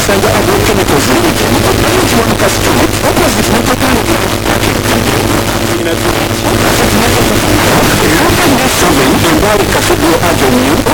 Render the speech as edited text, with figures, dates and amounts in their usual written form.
basanga agrochemicals limited orange one customer opposite mototangira Local Next 7 Embali Cathedral Avenue